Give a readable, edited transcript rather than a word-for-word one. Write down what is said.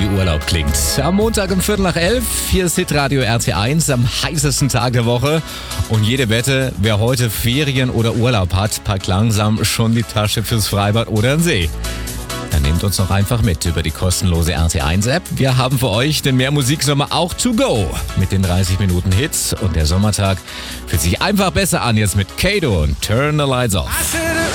wie Urlaub klingt. Am Montag um 10:45, hier ist Hitradio RT1 am heißesten Tag der Woche. Und jede Wette, wer heute Ferien oder Urlaub hat, packt langsam schon die Tasche fürs Freibad oder den See. Dann nehmt uns noch einfach mit über die kostenlose RT1-App. Wir haben für euch den Mehr Musiksommer auch to go. Mit den 30 Minuten Hits und der Sommertag fühlt sich einfach besser an jetzt mit Kato und Turn the Lights Off.